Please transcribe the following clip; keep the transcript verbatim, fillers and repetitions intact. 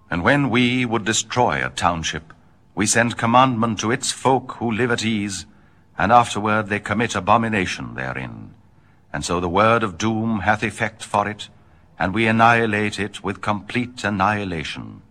And when we would destroy a township, we send commandment to its folk who live at ease, and afterward they commit abomination therein. And so the word of doom hath effect for it, and we annihilate it with complete annihilation.